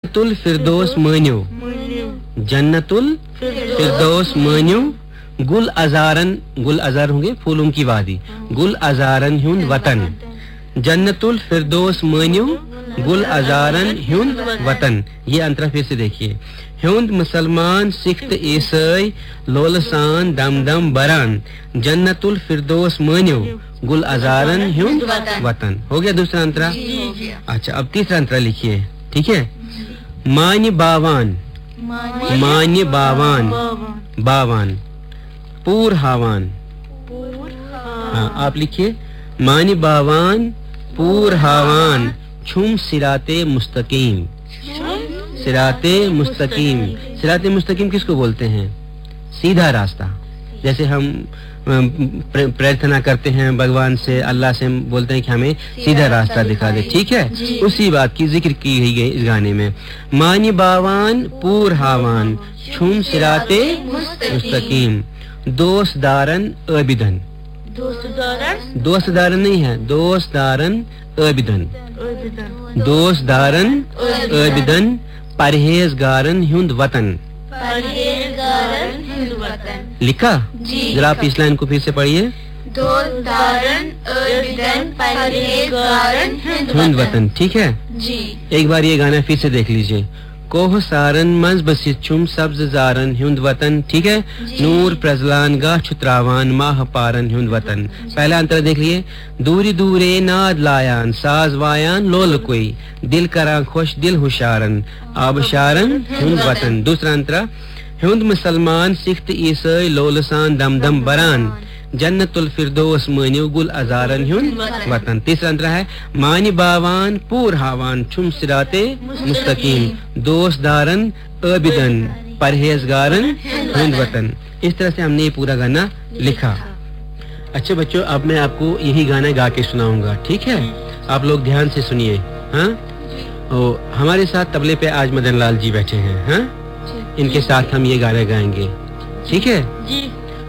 जन्नतुल फिरदौस मानियो, जन्नतुल फिरदौस मानियो, गुल अजारन, गुल अजार होंगे फूलों की वादी, गुल अजारन हुन वतन, जन्नतुल फिरदौस मानियो, गुल अजारन हुन वतन। ये अंतरा फिर से देखिए, हुंद मुसलमान सिख ईसाई लोलसान दम दम बरान, जन्नतुल फिरदौस मानियो, गुल अजारन हुन वतन। हो गया दूसरा अंतरा। अच्छा, अब तीसरा अंतरा लिखिए, ठीक है। मान्य बावान, मान्य बावान, बावान, पूर हावान। हाँ, आप लिखिए, मान्य बावान पूर हावान, छुम सिराते मुस्तकीम, सिराते मुस्तकीम। सिराते मुस्तकीम किसको बोलते हैं? सीधा रास्ता। जैसे हम प्रार्थना करते हैं भगवान से, अल्लाह से हम बोलते हैं कि हमें सीधा रास्ता दिखा दे, ठीक है, उसी बात की जिक्र की गई इस गाने में। मानी बावान पूर हावान, छुम सिराते मुस्तकीम, दोस्त दारन अबिदन, दोस्त दारन नहीं है, दोस्त दारन अबिदन, दोस्त दारन अबिदन, परहेजगारन हुंद वतन। लिखा? जरा आप इस लाइन को फिर से पढ़िए। हुंद वतन, ठीक है जी। एक बार ये गाना फिर से देख लीजिए। कोह सारन मंज बसिचुम सब्ज जारन हुंद वतन, ठीक है। नूर प्रजलान गा छुत्रावान माह पारन हुंद वतन। पहला अंतर देख लिए। दूरी दूरे नाद लायान साज वायान लोल कोई, दिल करा खुश दिल हुशारन आबशारन हुंद वतन। दूसरा अंतरा, हुंद मुसलमान सिख ईसाई लोलसान दम दम बरान, जन्नतुल फिरदौस मानियो, गुल अजारन हुंद वतन। तीसरा अंतरा है, मानी बावान पूर हावान, छुम सिराते मुस्तकीम, दोस्त दारन अबिदन, परहेजगारन हुंद वतन। इस तरह से हमने ये पूरा गाना लिखा। अच्छे बच्चों, अब मैं आपको यही गाना गा के सुनाऊंगा, ठीक है। आप लोग ध्यान से सुनिए। हाँ, हमारे साथ तबले पे आज मदन लाल जी बैठे हैं। हाँ, इनके साथ हम ये गाना गाएंगे, ठीक है जी।